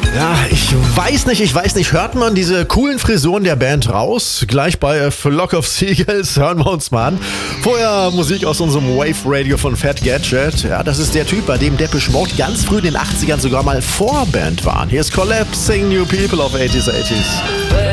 Ja, ich weiß nicht, hört man diese coolen Frisuren der Band raus? Gleich bei A Flock of Seagulls hören wir uns mal an. Vorher Musik aus unserem Wave Radio von Fat Gadget. Ja, das ist der Typ, bei dem Depeche Mode ganz früh in den 80ern sogar mal Vorband waren. Hier ist Collapsing New People of 80s.